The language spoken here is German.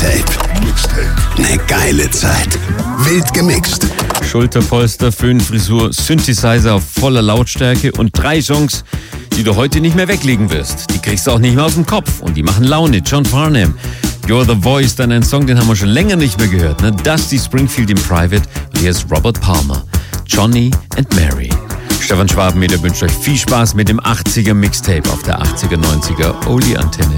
Mixtape. Ne geile Zeit. Wild gemixt. Schulterpolster, Föhnfrisur, Synthesizer auf voller Lautstärke und 3 Songs, die du heute nicht mehr weglegen wirst. Die kriegst du auch nicht mehr aus dem Kopf und die machen Laune. John Farnham, You're the Voice, dann ein Song, den haben wir schon länger nicht mehr gehört. Ne? Dusty Springfield in Private und hier ist Robert Palmer, Johnny and Mary. Stefan Schwabenmeter wünscht euch viel Spaß mit dem 80er Mixtape auf der 80er, 90er Oli-Antenne.